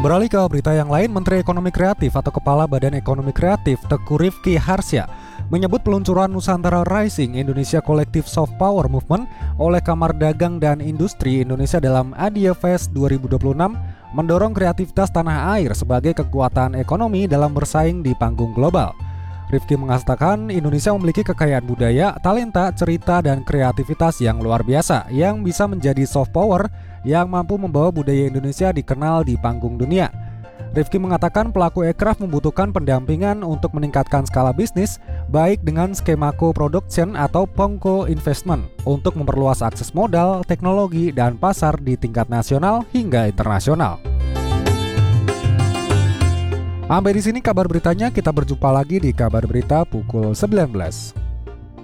Beralih ke berita yang lain, Menteri Ekonomi Kreatif atau Kepala Badan Ekonomi Kreatif Teguh Rifki Harsya menyebut peluncuran Nusantara Rising Indonesia Collective Soft Power Movement oleh Kamar Dagang dan Industri Indonesia dalam ADIA Fest 2026 mendorong kreativitas tanah air sebagai kekuatan ekonomi dalam bersaing di panggung global. Rifki mengatakan Indonesia memiliki kekayaan budaya, talenta, cerita, dan kreativitas yang luar biasa yang bisa menjadi soft power yang mampu membawa budaya Indonesia dikenal di panggung dunia. Rifki mengatakan pelaku ekraf membutuhkan pendampingan untuk meningkatkan skala bisnis, baik dengan skema co-production atau PONCO investment, untuk memperluas akses modal, teknologi, dan pasar di tingkat nasional hingga internasional. Sampai di sini kabar beritanya, kita berjumpa lagi di kabar berita pukul 19.